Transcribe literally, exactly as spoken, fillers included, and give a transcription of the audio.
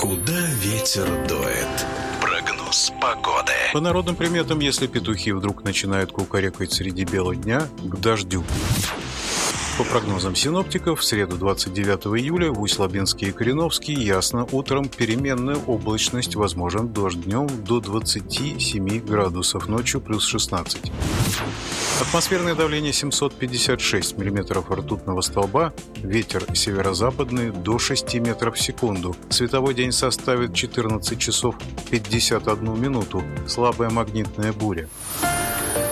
Куда ветер дует? Прогноз погоды. По народным приметам, если петухи вдруг начинают кукарекать среди бела дня, к дождю. По прогнозам синоптиков, в среду двадцать девятого июля в Усть-Лабинске и Кореновске ясно, утром переменная облачность, возможен дождь, днем до двадцати семи градусов, ночью плюс шестнадцать. Атмосферное давление семьсот пятьдесят шесть миллиметров ртутного столба, ветер северо-западный до шести метров в секунду. Световой день составит четырнадцать часов пятьдесят одну минуту, слабая магнитная буря.